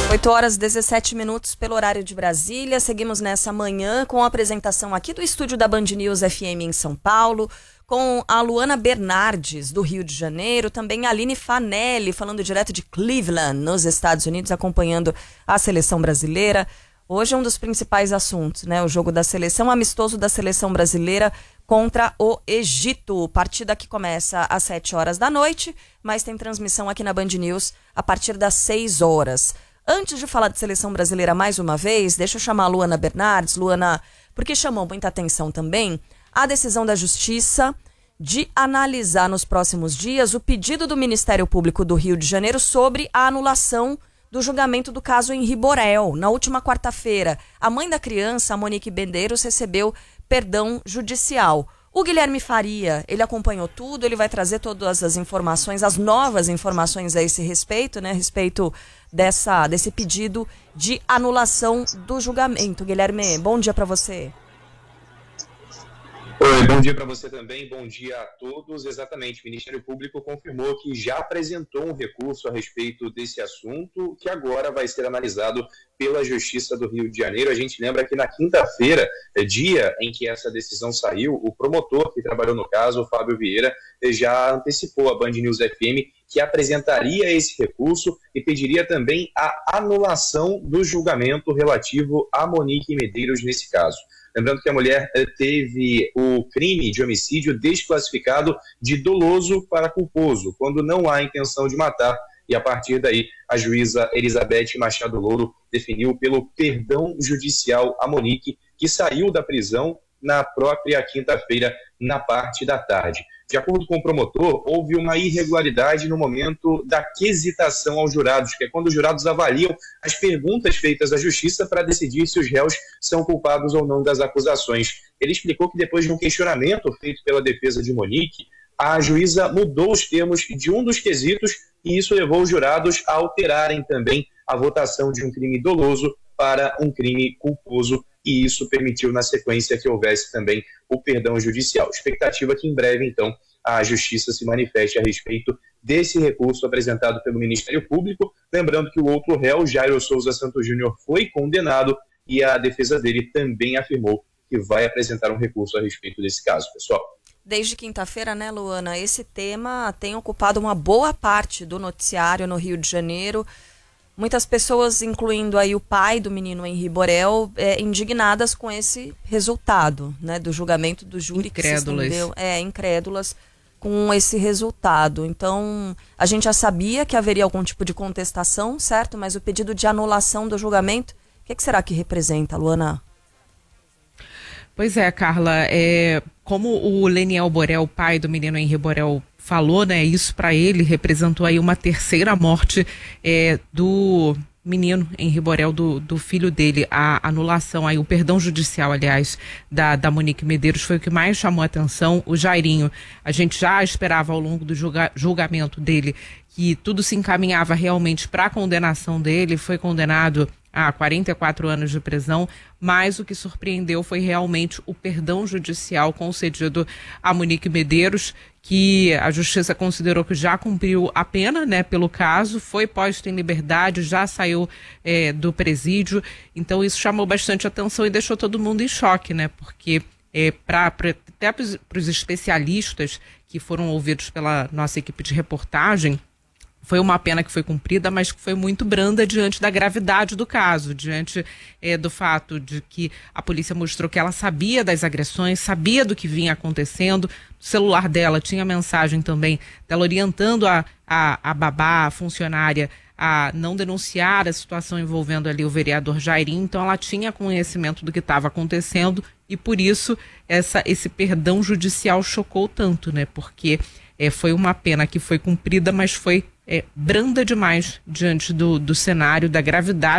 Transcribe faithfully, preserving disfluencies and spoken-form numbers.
oito horas e dezessete minutos pelo horário de Brasília. Seguimos nessa manhã com a apresentação aqui do estúdio da Band News F M em São Paulo, com a Luana Bernardes, do Rio de Janeiro, também a Aline Fanelli, falando direto de Cleveland, nos Estados Unidos, acompanhando a seleção brasileira. Hoje é um dos principais assuntos, né? O jogo da seleção, amistoso da seleção brasileira contra o Egito. Partida que começa às sete horas da noite, mas tem transmissão aqui na Band News a partir das seis horas. Antes de falar de seleção brasileira mais uma vez, deixa eu chamar a Luana Bernardes. Luana, porque chamou muita atenção também a decisão da Justiça de analisar nos próximos dias o pedido do Ministério Público do Rio de Janeiro sobre a anulação do julgamento do caso Henri Borel. Na última quarta-feira, a mãe da criança, a Monique Medeiros, recebeu perdão judicial. O Guilherme Faria, ele acompanhou tudo, ele vai trazer todas as informações, as novas informações a esse respeito, né, a respeito dessa, desse pedido de anulação do julgamento. Guilherme, bom dia para você. Oi, bom dia para você também, bom dia a todos. Exatamente, o Ministério Público confirmou que já apresentou um recurso a respeito desse assunto, que agora vai ser analisado pela Justiça do Rio de Janeiro. A gente lembra que na quinta-feira, dia em que essa decisão saiu, o promotor que trabalhou no caso, o Fábio Vieira, já antecipou a Band News F M que apresentaria esse recurso e pediria também a anulação do julgamento relativo a Monique Medeiros nesse caso. Lembrando que a mulher teve o crime de homicídio desclassificado de doloso para culposo, quando não há intenção de matar. E a partir daí, a juíza Elizabeth Machado Louro definiu pelo perdão judicial a Monique, que saiu da prisão na própria quinta-feira, na parte da tarde. De acordo com o promotor, houve uma irregularidade no momento da quesitação aos jurados, que é quando os jurados avaliam as perguntas feitas à justiça para decidir se os réus são culpados ou não das acusações. Ele explicou que depois de um questionamento feito pela defesa de Monique, a juíza mudou os termos de um dos quesitos e isso levou os jurados a alterarem também a votação de um crime doloso para um crime culposo, e isso permitiu, na sequência, que houvesse também o perdão judicial. Expectativa que em breve, então, a Justiça se manifeste a respeito desse recurso apresentado pelo Ministério Público. Lembrando que o outro réu, Jairo Souza Santos Júnior, foi condenado e a defesa dele também afirmou que vai apresentar um recurso a respeito desse caso, pessoal. Desde quinta-feira, né, Luana, esse tema tem ocupado uma boa parte do noticiário no Rio de Janeiro. Muitas pessoas, incluindo aí o pai do menino Henri Borel, é, indignadas com esse resultado, né, do julgamento do júri. Incrédulas. Que se estendeu, é, incrédulas com esse resultado. Então, a gente já sabia que haveria algum tipo de contestação, certo? Mas o pedido de anulação do julgamento, o que, que será que representa, Luana? Pois é, Carla, é, como o Leniel Borel, pai do menino Henri Borel, falou, né, isso para ele representou aí uma terceira morte é, do menino Henri Borel, do, do filho dele. A anulação, aí, o perdão judicial, aliás, da, da Monique Medeiros foi o que mais chamou a atenção. O Jairinho, a gente já esperava ao longo do julga, julgamento dele que tudo se encaminhava realmente para a condenação dele, foi condenado a quarenta e quatro anos de prisão, mas o que surpreendeu foi realmente o perdão judicial concedido a Monique Medeiros, que a Justiça considerou que já cumpriu a pena, né, pelo caso, foi posto em liberdade, já saiu é, do presídio. Então isso chamou bastante atenção e deixou todo mundo em choque, né, porque é, pra, pra, até para os especialistas que foram ouvidos pela nossa equipe de reportagem, foi uma pena que foi cumprida, mas que foi muito branda diante da gravidade do caso, diante é, do fato de que a polícia mostrou que ela sabia das agressões, sabia do que vinha acontecendo. O celular dela tinha mensagem também dela orientando a, a, a babá, a funcionária, a não denunciar a situação envolvendo ali o vereador Jairinho. Então ela tinha conhecimento do que estava acontecendo e por isso essa, esse perdão judicial chocou tanto, né? Porque é, foi uma pena que foi cumprida, mas foi É, branda demais diante do, do cenário, da gravidade